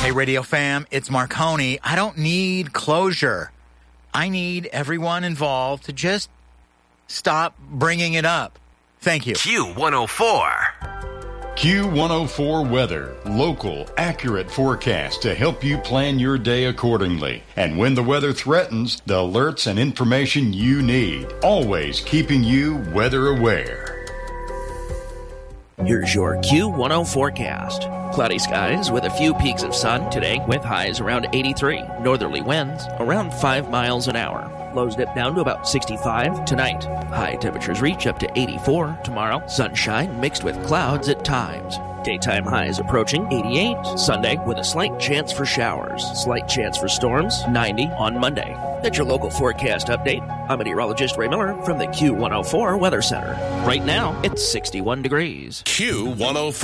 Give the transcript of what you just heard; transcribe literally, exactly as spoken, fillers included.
Hey, Radio Fam, it's Marconi. I don't need closure. I need everyone involved to just stop bringing it up. Thank you. Q one oh four. Q one oh four weather. Local, accurate forecast to help you plan your day accordingly. And when the weather threatens, the alerts and information you need. Always keeping you weather aware. Here's your Q one oh forecast. Cloudy skies with a few peaks of sun today with highs around eighty-three. Northerly winds around five miles an hour. Lows dip down to about sixty-five tonight. High temperatures reach up to eighty-four tomorrow. Sunshine mixed with clouds at times. Daytime highs approaching eighty-eight Sunday with a slight chance for showers. Slight chance for storms, ninety on Monday. That's your local forecast update. I'm meteorologist Ray Miller from the Q one oh four Weather Center. Right now, it's sixty-one degrees. Q one oh four.